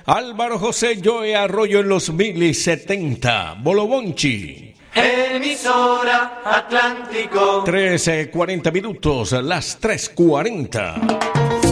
Álvaro José Joe Arroyo en los 1070. Bolobonchi. Emisora Atlántico. 13:40 minutos, las 3:40.